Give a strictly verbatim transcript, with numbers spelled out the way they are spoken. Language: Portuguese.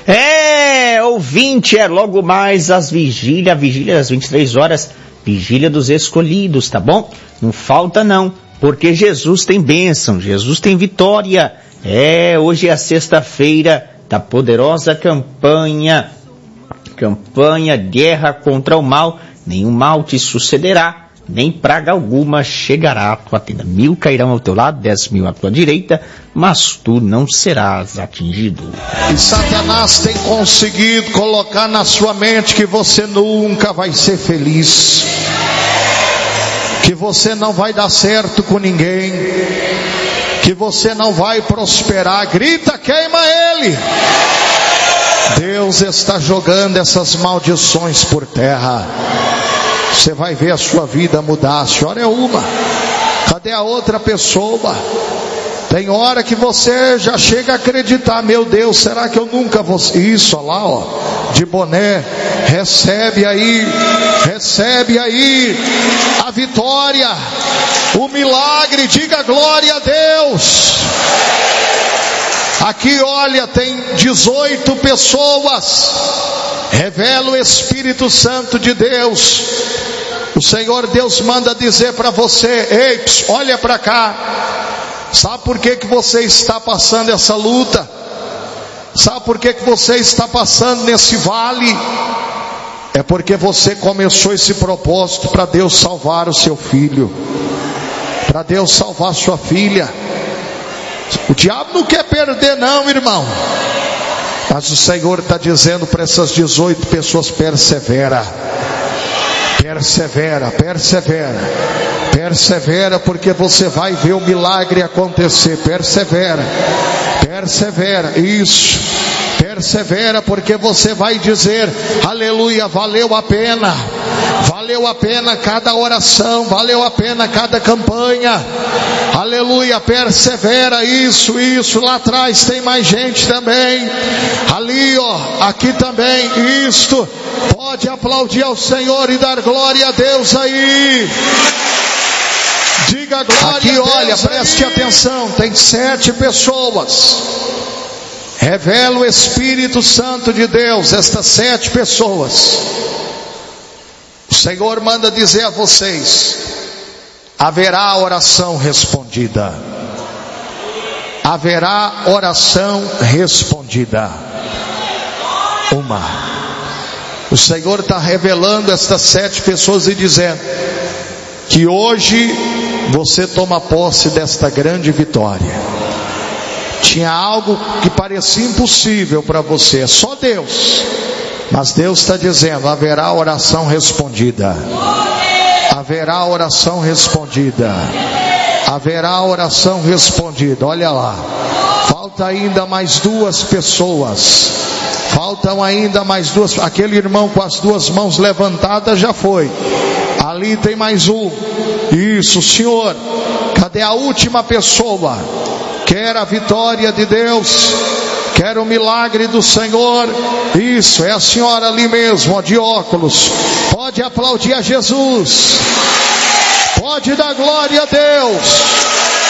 É, ouvinte, é logo mais as vigília, a vigília das vinte e três horas, vigília dos escolhidos, tá bom? Não falta não, porque Jesus tem bênção, Jesus tem vitória. É, hoje é a sexta-feira da poderosa campanha, campanha Guerra contra o Mal. Nenhum mal te sucederá, nem praga alguma chegará à tua tenda. Mil cairão ao teu lado, dez mil à tua direita, mas tu não serás atingido. E Satanás tem conseguido colocar na sua mente que você nunca vai ser feliz, que você não vai dar certo com ninguém, que você não vai prosperar. Grita, queima ele! Deus está jogando essas maldições por terra. Você vai ver a sua vida mudar. A senhora é uma, cadê a outra pessoa? Tem hora que você já chega a acreditar: meu Deus, será que eu nunca vou... Isso, olha lá, ó, de boné. Recebe aí, recebe aí a vitória, o milagre. Diga glória a Deus. Aqui, olha, tem dezoito pessoas. Revela o Espírito Santo de Deus. O Senhor Deus manda dizer para você: ei, ps, olha para cá. Sabe por que que você está passando essa luta? Sabe por que que você está passando nesse vale? É porque você começou esse propósito para Deus salvar o seu filho, para Deus salvar sua filha. O diabo não quer perder não, irmão. Mas o Senhor está dizendo para essas dezoito pessoas: persevera, persevera, persevera, persevera, porque você vai ver o milagre acontecer. Persevera, persevera, isso, persevera, porque você vai dizer: aleluia, valeu a pena, valeu a pena cada oração, valeu a pena cada campanha. Aleluia, persevera, isso, isso, lá atrás tem mais gente também, ali ó, aqui também, isto, pode aplaudir ao Senhor e dar glória a Deus aí, diga glória aqui, a Deus. Olha, preste aí atenção, tem sete pessoas, revela o Espírito Santo de Deus, estas sete pessoas, o Senhor manda dizer a vocês: haverá oração respondida. Haverá oração respondida. Uma. O Senhor está revelando estas sete pessoas e dizendo que hoje você toma posse desta grande vitória. Tinha algo que parecia impossível para você, é só Deus. Mas Deus está dizendo: haverá oração respondida. Haverá oração respondida. Haverá oração respondida. Olha lá. Falta ainda mais duas pessoas. Faltam ainda mais duas. Aquele irmão com as duas mãos levantadas já foi. Ali tem mais um. Isso, Senhor. Cadê a última pessoa? Quer a vitória de Deus? Quer o milagre do Senhor? Isso, é a senhora ali mesmo, ó, de óculos. Pode aplaudir a Jesus. Pode dar glória a Deus.